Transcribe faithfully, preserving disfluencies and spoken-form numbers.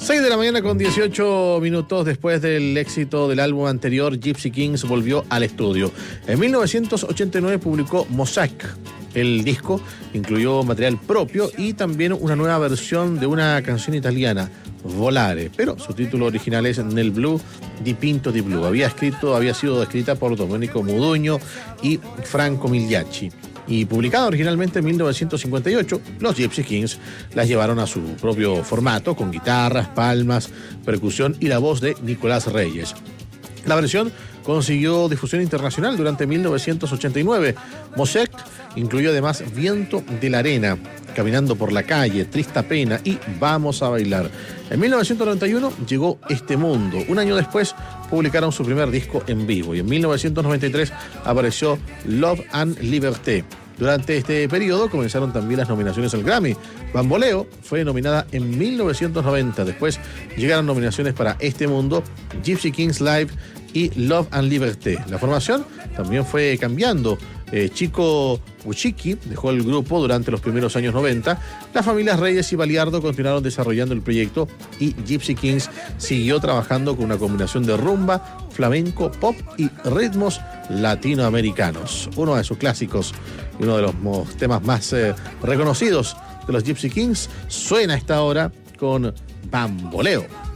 seis de la mañana con dieciocho minutos. Después del éxito del álbum anterior, Gypsy Kings volvió al estudio. En mil novecientos ochenta y nueve publicó Mosaic. El disco incluyó material propio y también una nueva versión de una canción italiana, Volare, pero su título original es Nel Blu di Pinto di Blu. Había escrito, había sido escrita por Domenico Modugno y Franco Migliacci. Y publicada originalmente en mil novecientos cincuenta y ocho, los Gypsy Kings las llevaron a su propio formato, con guitarras, palmas, percusión y la voz de Nicolás Reyes. La versión consiguió difusión internacional durante mil novecientos ochenta y nueve. Mosaic incluyó además Viento de la Arena, Caminando por la Calle, Trista Pena y Vamos a Bailar. En mil novecientos noventa y uno llegó Este Mundo. Un año después publicaron su primer disco en vivo y en mil novecientos noventa y tres apareció Love and Liberté. Durante este periodo comenzaron también las nominaciones al Grammy. Bamboleo fue nominada en mil novecientos noventa. Después llegaron nominaciones para Este Mundo, Gypsy Kings Live y Love and Liberté. La formación también fue cambiando. Eh, Chico Buchicki dejó el grupo durante los primeros años noventa. Las familias Reyes y Baliardo continuaron desarrollando el proyecto y Gypsy Kings siguió trabajando con una combinación de rumba, flamenco, pop y ritmos latinoamericanos. Uno de sus clásicos y uno de los temas más eh, reconocidos de los Gypsy Kings suena a esta hora con Bamboleo.